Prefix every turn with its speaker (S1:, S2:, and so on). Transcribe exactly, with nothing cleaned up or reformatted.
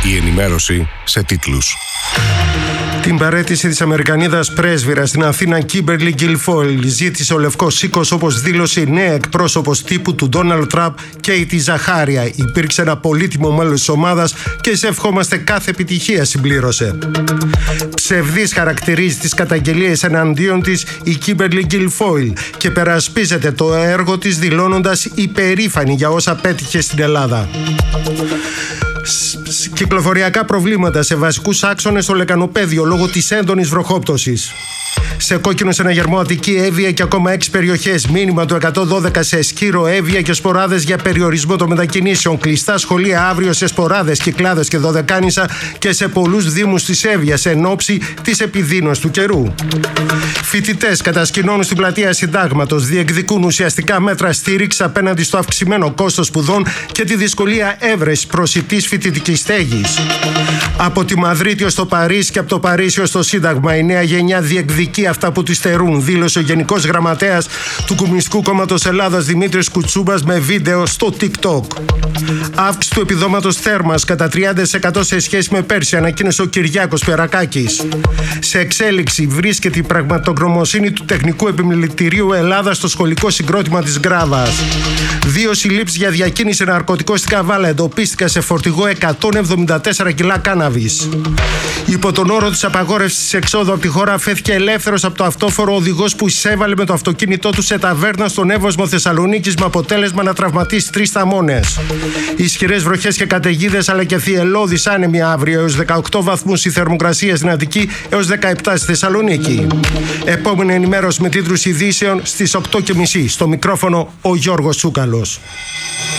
S1: Η ενημέρωση σε τίτλους.
S2: Την παραίτηση της Αμερικανίδας πρέσβυρας στην Αθήνα, Κίμπερλι Γκιλφόιλ, ζήτησε ο Λευκός Οίκος, όπως δήλωσε η νέα εκπρόσωπος τύπου του Ντόναλντ Τραμπ, Κέιτι Ζαχάρια. Υπήρξε ένα πολύτιμο μέλος της ομάδας και σε ευχόμαστε κάθε επιτυχία, συμπλήρωσε. Ψευδής χαρακτηρίζει τις καταγγελίες εναντίον της η Κίμπερλι Γκιλφόιλ και περασπίζεται το έργο της, δηλώνοντας υπερήφανη για όσα πέτυχε στην Ελλάδα. Κυκλοφοριακά προβλήματα σε βασικούς άξονες στο λεκανοπέδιο λόγω της έντονης βροχόπτωσης. Σε κόκκινο συναγερμό Αττική, Εύβοια και ακόμα έξι περιοχές. Μήνυμα του εκατόν δώδεκα σε Σκύρο, Εύβοια και Σποράδες για περιορισμό των μετακινήσεων. Κλειστά σχολεία αύριο σε Σποράδες, Κυκλάδες και Δωδεκάνησα και σε πολλούς δήμους της Εύβοιας εν ώψη της επιδείνωσης του καιρού. Φοιτητές κατασκηνώνουν στην πλατεία Συντάγματος, διεκδικούν ουσιαστικά μέτρα στήριξης απέναντι στο αυξημένο κόστος σπουδών και τη δυσκολία έβρεσης προσιτής φοιτητικής στέγης. Από τη Μαδρίτη ως το Παρίσι και από το Παρίσι ως το Σύνταγμα, η νέα γενιά διεκδικεί αυτά που τη στερούν, δήλωσε ο Γενικός Γραμματέας του Κομμουνιστικού Κόμματος Ελλάδας Δημήτρης Κουτσούμπας με βίντεο στο TikTok. Αύξηση του επιδόματος θέρμας κατά τριάντα τοις εκατό σε σχέση με πέρσι, ανακοίνωσε ο Κυριάκος Περακάκης. Σε εξέλιξη βρίσκεται η πραγματογνωμοσύνη του Τεχνικού Επιμελητηρίου Ελλάδας στο σχολικό συγκρότημα της Γκράβας. Δύο συλλήψεις για διακίνηση ναρκωτικών στην Καβάλα εντοπίστηκαν σε φορτηγό εκατόν εβδομήντα τέσσερα κιλά κάναβης. Υπό τον όρο της απαγόρευσης εξόδου από τη χώρα, αφέθηκε ελεύθερος από το αυτόφορο οδηγός που εισέβαλε με το αυτοκίνητό του σε ταβέρνα στον Εύωσμο Θεσσαλονίκης με αποτέλεσμα να τραυματίσει τρεις θαμώνες. Ισχυρές βροχές και καταιγίδες αλλά και θυελλώδης άνεμοι αύριο, έως δεκαοκτώ βαθμούς η θερμοκρασία στην Αττική, έως δεκαεπτά στη Θεσσαλονίκη. Επόμενη ενημέρωση με τίτλους ειδήσεων στις οκτώ και μισή. Στο μικρόφωνο ο Γιώργος Τσούκαλος.